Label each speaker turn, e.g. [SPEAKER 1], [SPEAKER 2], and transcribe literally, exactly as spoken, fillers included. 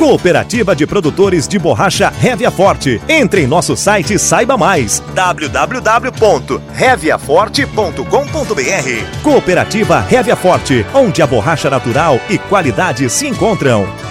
[SPEAKER 1] Cooperativa de Produtores de Borracha Révia Forte. Entre em nosso site e saiba mais. w w w ponto révia forte ponto com ponto b r. Cooperativa Révia Forte, onde a borracha natural e qualidade se encontram.